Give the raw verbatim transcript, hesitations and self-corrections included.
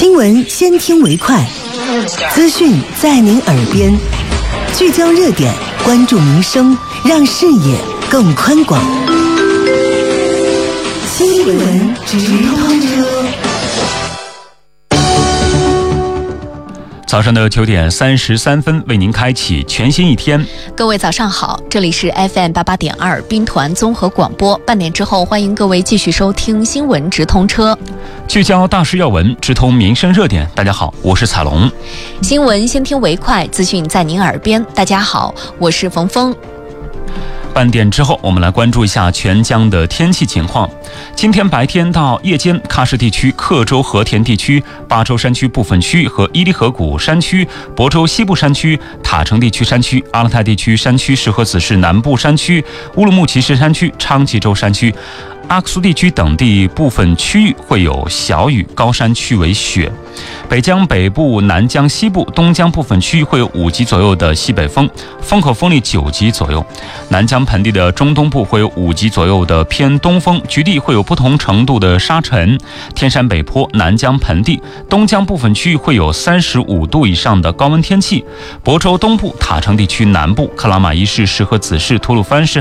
新闻先听为快，资讯在您耳边，聚焦热点，关注民生，让视野更宽广。新闻直通车。 早上的九点三十三分，为您开启全新一天。 各位早上好，这里是 F M 八八点二兵团综合广播。半点之后，欢迎各位继续收听新闻直通车， 聚焦大事要闻，直通民生热点。大家好，我是彩龙。 新闻先听为快，资讯在您耳边。大家好，我是冯峰。 半点之后，我们来关注一下全疆的天气情况。今天白天到夜间，喀什地区、克州和田地区、巴州山区部分区和伊犁河谷山区、亳州西部山区、塔城地区山区、阿勒泰地区山区、石河子市南部山区、乌鲁木齐市山区、昌吉州山区、阿克苏地区等地部分区域会有小雨，高山区为雪。北疆北部、南疆西部、东疆部分区域会有五级左右的西北风，风口风力九级左右。南疆盆地的中东部会有五级左右的偏东风，局地会有不同程度的沙尘。天山北坡、南疆盆地、东疆部分区域会有三十五度以上的高温天气。亳州东部、塔城地区南部、克拉玛依市、石河子市、吐鲁番市